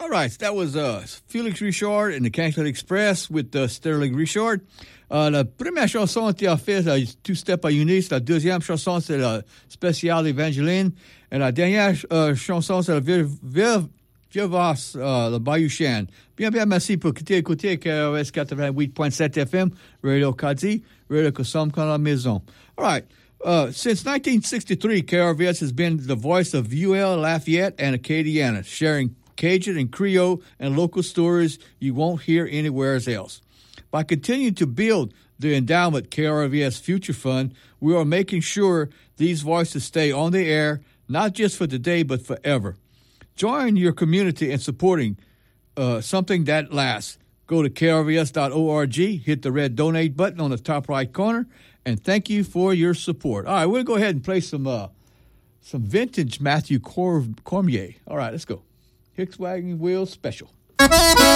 All right, that was Félix Richard and the Cancel Express with Sterling Richard. La première chanson était en fait Two Step à Eunice. La deuxième chanson, c'est la spéciale Evangeline. Et la dernière chanson, c'est la Vieux Voss, le Bayou Chien. Bien, merci pour écouter KRS 88.7 FM, Radio Kazi, Radio Kosam à la maison. All right. Since 1963, KRVS has been the voice of UL, Lafayette, and Acadiana, sharing Cajun and Creole and local stories you won't hear anywhere else. By continuing to build the endowment KRVS Future Fund, we are making sure these voices stay on the air, not just for today, but forever. Join your community in supporting something that lasts. Go to krvs.org, hit the red donate button on the top right corner, and thank you for your support. All right, we'll go ahead and play some vintage Matthew Cormier. All right, let's go. Hicks Wagon Wheel Special.